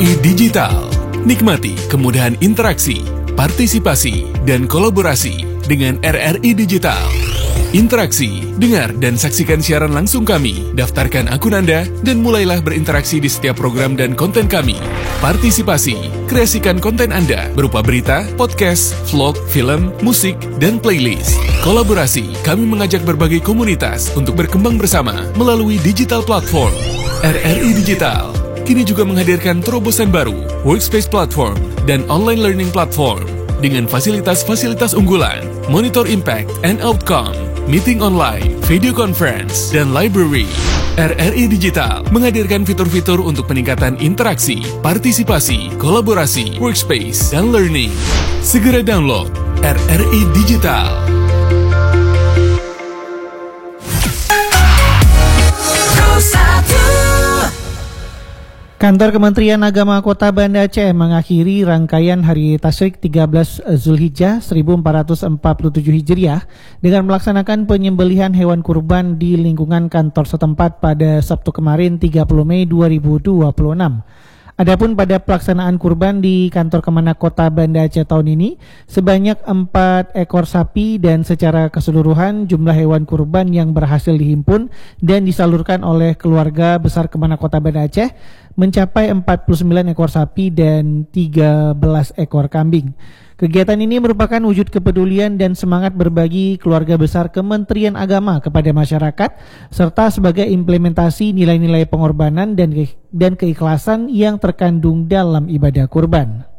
RRI Digital. Nikmati kemudahan interaksi, partisipasi, dan kolaborasi dengan RRI Digital. Interaksi, dengar dan saksikan siaran langsung kami, daftarkan akun Anda, dan mulailah berinteraksi di setiap program dan konten kami. Partisipasi, kreasikan konten Anda berupa berita, podcast, vlog, film, musik, dan playlist. Kolaborasi, kami mengajak berbagai komunitas untuk berkembang bersama melalui digital platform. RRI Digital kini juga menghadirkan terobosan baru, workspace platform, dan online learning platform dengan fasilitas-fasilitas unggulan, monitor impact and outcome, meeting online, video conference, dan library. RRI Digital menghadirkan fitur-fitur untuk peningkatan interaksi, partisipasi, kolaborasi, workspace, dan learning. Segera download RRI Digital. Kantor Kementerian Agama Kota Banda Aceh mengakhiri rangkaian Hari Tasyrik 13 Zulhijjah 1447 Hijriah dengan melaksanakan penyembelihan hewan kurban di lingkungan kantor setempat pada Sabtu kemarin 30 Mei 2026. Adapun pada pelaksanaan kurban di kantor Kemenak Kota Banda Aceh tahun ini sebanyak 4 ekor sapi dan secara keseluruhan jumlah hewan kurban yang berhasil dihimpun dan disalurkan oleh keluarga besar Kemenak Kota Banda Aceh mencapai 49 ekor sapi dan 13 ekor kambing. Kegiatan ini merupakan wujud kepedulian dan semangat berbagi keluarga besar Kementerian Agama kepada masyarakat serta sebagai implementasi nilai-nilai pengorbanan dan keikhlasan yang terkandung dalam ibadah kurban.